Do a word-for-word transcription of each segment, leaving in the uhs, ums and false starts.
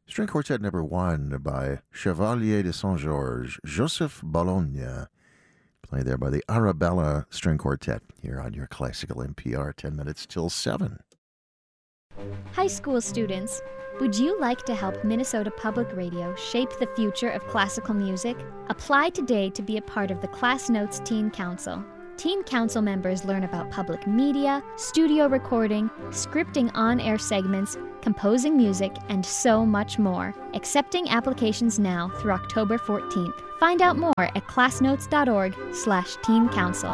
String Quartet number one by Chevalier de Saint-Georges, Joseph Bologna, played there by the Arabella String Quartet here on your Classical N P R, ten minutes till seven. High school students, would you like to help Minnesota Public Radio shape the future of classical music? Apply today to be a part of the Class Notes Teen Council. Teen Council members learn about public media, studio recording, scripting on-air segments, composing music, and so much more. Accepting applications now through October fourteenth. Find out more at classnotes.org slash teen council.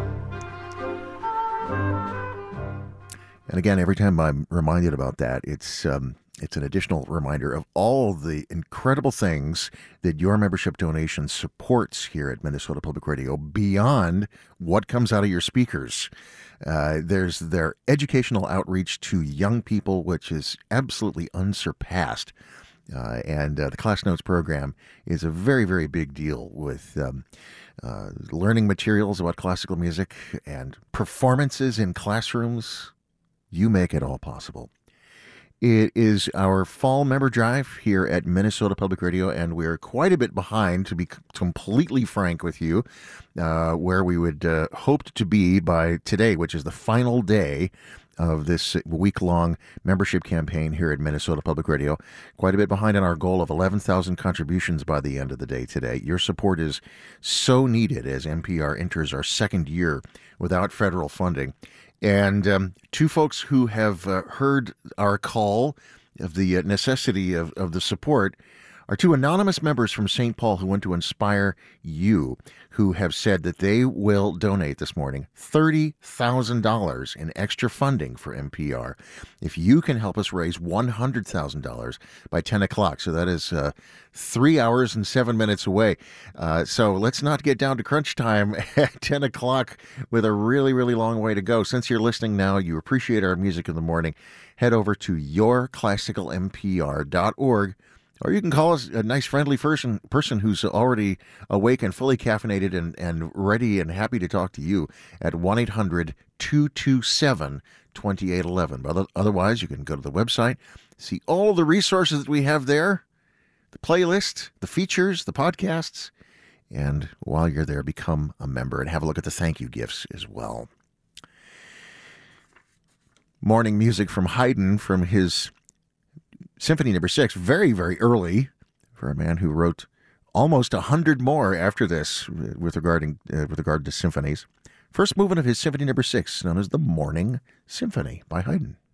And again, every time I'm reminded about that, it's um, it's an additional reminder of all the incredible things that your membership donation supports here at Minnesota Public Radio beyond what comes out of your speakers. Uh, there's their educational outreach to young people, which is absolutely unsurpassed. Uh, and uh, the Class Notes program is a very, very big deal with um, uh, learning materials about classical music and performances in classrooms. You make it all possible. It is our fall member drive here at Minnesota Public Radio, and we're quite a bit behind, to be completely frank with you, uh, where we would uh, hoped to be by today, which is the final day of this week-long membership campaign here at Minnesota Public Radio. Quite a bit behind on our goal of eleven thousand contributions by the end of the day today. Your support is so needed as N P R enters our second year without federal funding. And um, two folks who have uh, heard our call of the uh, necessity of, of the support are two anonymous members from Saint Paul who want to inspire you, who have said that they will donate this morning thirty thousand dollars in extra funding for N P R if you can help us raise one hundred thousand dollars by ten o'clock. So that is uh, three hours and seven minutes away. Uh, so let's not get down to crunch time at ten o'clock with a really, really long way to go. Since you're listening now, you appreciate our music in the morning, head over to your classical n p r dot org. Or you can call us a nice, friendly person person who's already awake and fully caffeinated and, and ready and happy to talk to you at one eight hundred two two seven two eight one one. But otherwise, you can go to the website, see all of the resources that we have there, the playlist, the features, the podcasts, and while you're there, become a member and have a look at the thank you gifts as well. Morning music from Haydn from his Symphony Number Six, very, very early for a man who wrote almost a hundred more after this with regarding uh, with regard to symphonies. First movement of his Symphony Number Six, known as the Morning Symphony by Haydn.